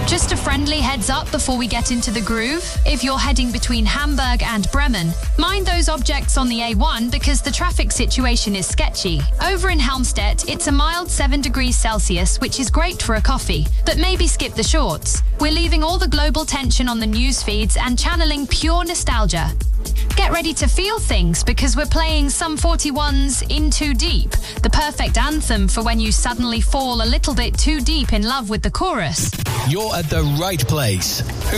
Just a friendly heads up before we get into the groove. If you're heading between Hamburg and Bremen, mind those objects on the A1 because the traffic situation is sketchy. Over in Helmstedt, it's a mild 7 degrees Celsius, which is great for a coffee, but maybe skip the shorts. We're leaving all the global tension on the news feeds and channeling pure nostalgia. Get ready to feel things because we're playing Sum 41's In Too Deep, the perfect anthem for when you suddenly fall a little bit too deep in love with the chorus. You're at the right place.